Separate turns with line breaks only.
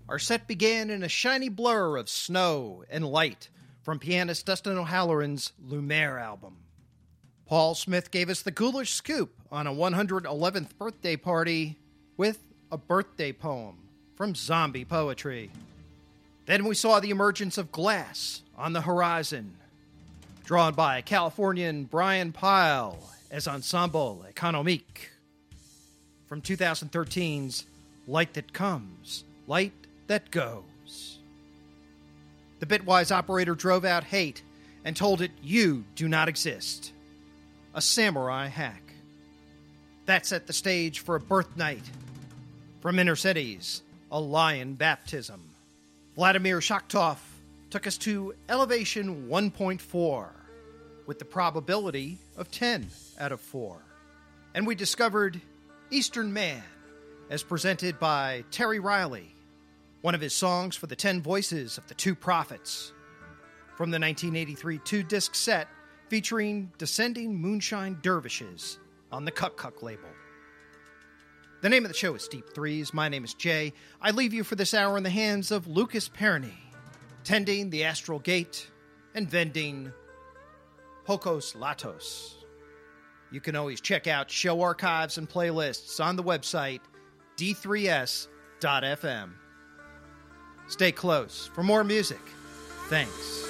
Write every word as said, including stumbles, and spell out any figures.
Our set began in a shiny blur of snow and light from pianist Dustin O'Halloran's Lumiere album. Paul Smith gave us the ghoulish scoop on a one hundred eleventh birthday party with a birthday poem from Zombie Poetry. Then we saw the emergence of Glass on the Horizon, drawn by Californian Brian Pyle as Ensemble Economique. From twenty thirteen's Light That Comes, Light That Goes. The Bitwise operator drove out hate and told it you do not exist. A samurai hack. That set the stage for a birth night. From Inner Cities, a lion baptism. Vladimir Shakhtov took us to Elevation one point four, with the probability of ten out of four. And we discovered Eastern Man, as presented by Terry Riley, one of his songs for the Ten Voices of the Two Prophets, from the nineteen eighty-three two-disc set featuring Descending Moonshine Dervishes on the Cuck Cuck label. The name of the show is Deep Threes. My name is Jay. I leave you for this hour in the hands of Lucas Perny, tending the Astral Gate and vending Pocos Latos. You can always check out show archives and playlists on the website d three s dot f m. Stay close for more music. Thanks.